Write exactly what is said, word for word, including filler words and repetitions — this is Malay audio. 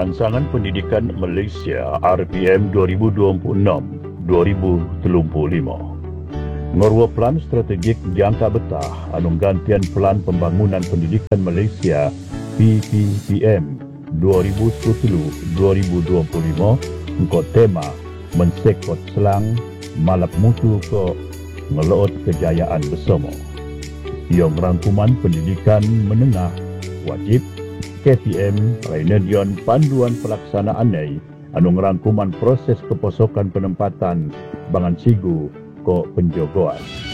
Rancangan Pendidikan Malaysia R P M dua ribu dua puluh enam - dua ribu tiga puluh lima. Ngorwa Plan Strategik Jangka Betah anu gantian Pelan Pembangunan Pendidikan Malaysia P P P M dua ribu sepuluh - dua ribu dua puluh lima engkau tema mensekot selang malap mutu ke ngeloot kejayaan bersama. Yang rangkuman pendidikan menengah wajib K P M Rainedion Panduan Pelaksanaan anu ngerangkuman proses keposokan penempatan bangan sigu ko penjogoan.